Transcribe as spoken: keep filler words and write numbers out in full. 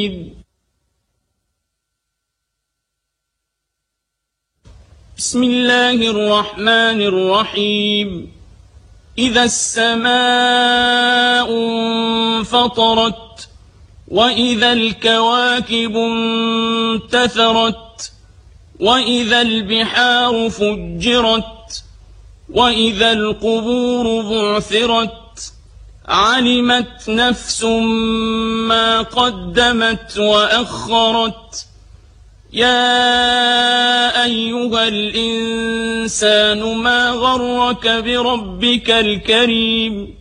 بسم الله الرحمن الرحيم إذا السماء انفطرت وإذا الكواكب انتثرت وإذا البحار فجرت وإذا القبور بعثرت علمت نفس ما قدمت وأخرت يا أيها الإنسان ما غرك بربك الكريم